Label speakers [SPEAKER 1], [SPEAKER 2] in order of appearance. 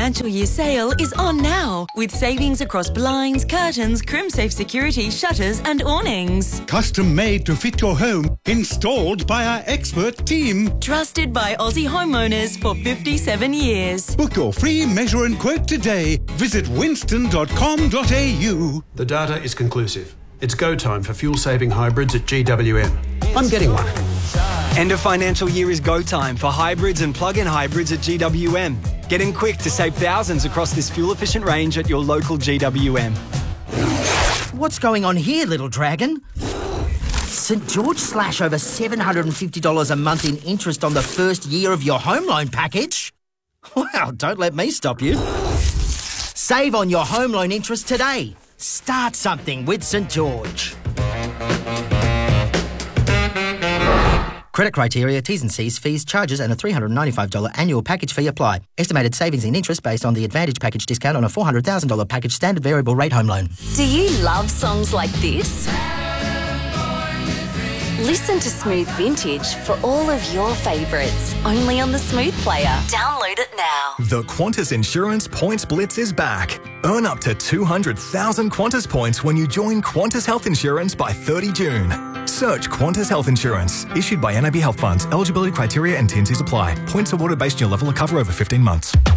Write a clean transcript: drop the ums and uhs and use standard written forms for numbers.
[SPEAKER 1] financial year sale is on now, with savings across blinds, curtains, CrimSafe security, shutters and awnings.
[SPEAKER 2] Custom made to fit your home, installed by our expert team.
[SPEAKER 1] Trusted by Aussie homeowners for 57 years.
[SPEAKER 2] Book your free measure and quote today. Visit winston.com.au.
[SPEAKER 3] The data is conclusive. It's go time for fuel-saving hybrids at GWM. I'm getting one.
[SPEAKER 4] End of financial year is go time for hybrids and plug-in hybrids at GWM. Get in quick to save thousands across this fuel-efficient range at your local GWM.
[SPEAKER 5] What's going on here, little dragon? St George slash over $750 a month in interest on the first year of your home loan package? Well, don't let me stop you. Save on your home loan interest today. Start something with St George. Credit criteria, T's and C's, fees, charges and a $395 annual package fee apply. Estimated savings in interest based on the Advantage package discount on a $400,000 package standard variable rate home loan.
[SPEAKER 6] Do you love songs like this? Listen to Smooth Vintage for all of your favourites. Only on the Smooth Player. Download it now.
[SPEAKER 7] The Qantas Insurance Points Blitz is back. Earn up to 200,000 Qantas points when you join Qantas Health Insurance by 30 June. Search Qantas Health Insurance. Issued by NAB Health Funds. Eligibility criteria and T&Cs apply. Points awarded based on your level of cover over 15 months.